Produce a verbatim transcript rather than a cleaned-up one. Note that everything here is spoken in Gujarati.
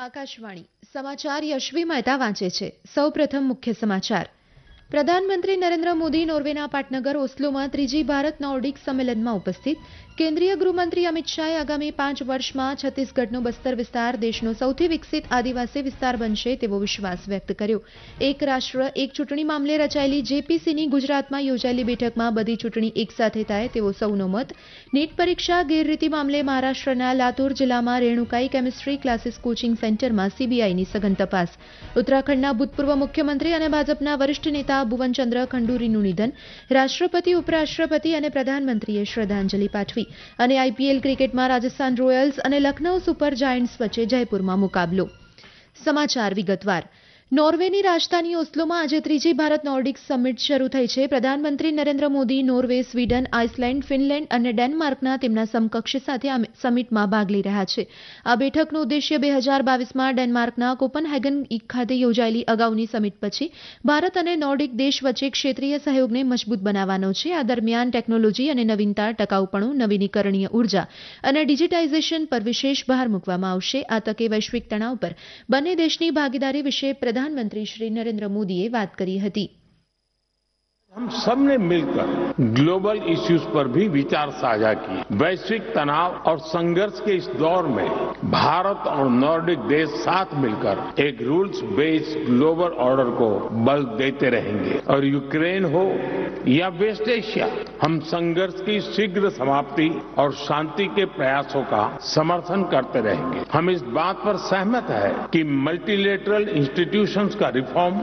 આકાશવાણી સમાચાર યશવી મહેતા વાંચે છે. સૌપ્રથમ મુખ્ય સમાચાર. પ્રધાનમંત્રી નરેન્દ્ર મોદી નોર્વેના પાટનગર ઓસ્લોમાં ત્રીજી ભારત નોર્ડિક સંમેલનમાં ઉપસ્થિત. કેન્દ્રીય ગૃહમંત્રી અમિત શાહે આગામી પાંચ વર્ષમાં છત્તીસગઢનો બસ્તર વિસ્તાર દેશનો સૌથી વિકસિત આદિવાસી વિસ્તાર બનશે તેવો વિશ્વાસ વ્યક્ત કર્યો. એક રાષ્ટ્ર એક ચૂંટણી મામલે રચાયેલી જેપીસીની ગુજરાતમાં યોજાયેલી બેઠકમાં બધી ચૂંટણી એકસાથે થાય તેવો સૌનો મત. નીટ પરીક્ષા ગેરરીતિ મામલે મહારાષ્ટ્રના લાતુર જિલ્લામાં રેણુકાઈ કેમિસ્ટ્રી ક્લાસીસ કોચિંગ સેન્ટરમાં સીબીઆઈની સઘન તપાસ. ઉત્તરાખંડના ભૂતપૂર્વ મુખ્યમંત્રી અને ભાજપના વરિષ્ઠ નેતા ભુવનચંદ્ર ખંડુરીનું નિધન. રાષ્ટ્રપતિ ઉપરાષ્ટ્રપતિ અને પ્રધાનમંત્રીએ શ્રદ્ધાંજલિ પાઠવી. અને આઈપીએલ ક્રિકેટમાં રાજસ્થાન રોયલ્સ અને લખનઉ સુપર જાયન્ટ્સ વચ્ચે જયપુરમાં મુકાબલો. સમાચાર વિગતવાર. નોર્વેની રાજધાની ઓસ્લોમાં આજે ત્રીજી ભારત નોર્ડિક સમિટ શરૂ થઈ છે. પ્રધાનમંત્રી Narendra Modi Norway, Sweden, Iceland, Finland અને ડેનમાર્કના તેમના સમકક્ષ સાથે આ સમિટમાં ભાગ લઈ રહ્યા છે. આ બેઠકનો ઉદ્દેશ્ય બે હજાર બાવીસમાં ડેનમાર્કના કોપનહેગન ખાતે યોજાયેલી અગાઉની સમિટ પછી ભારત અને નોર્ડિક દેશ વચ્ચે ક્ષેત્રીય સહયોગને મજબૂત બનાવવાનો છે. આ દરમિયાન ટેકનોલોજી અને નવીનતા, ટકાઉપણું, નવીનીકરણીય ઉર્જા અને ડિજિટાઇઝેશન પર વિશેષ ભાર મૂકવામાં આવશે. આ તકે વૈશ્વિક તણાવ પર બંને દેશની ભાગીદારી વિશે प्रधानमंत्री श्री नरेंद्र मोदी बात करी હતી. हम सब ने मिलकर ग्लोबल इश्यूज पर भी विचार साझा किए. वैश्विक तनाव और संघर्ष के इस दौर में भारत और नॉर्डिक देश साथ मिलकर एक रूल्स बेस्ड ग्लोबल ऑर्डर को बल देते रहेंगे. और यूक्रेन हो या वेस्ट एशिया, हम संघर्ष की शीघ्र समाप्ति और शांति के प्रयासों का समर्थन करते रहेंगे. हम इस बात पर सहमत है कि मल्टीलेटरल इंस्टीट्यूशंस का रिफॉर्म